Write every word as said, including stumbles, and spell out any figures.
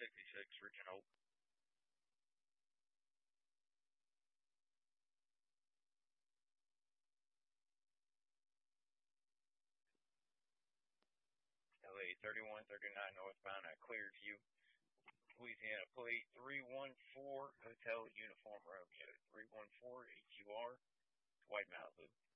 sixty-six, Region Hope. L A thirty-one thirty-nine northbound at Clearview. Louisiana plate three one four Hotel Uniform Romeo. three one four H U R. White Malibu.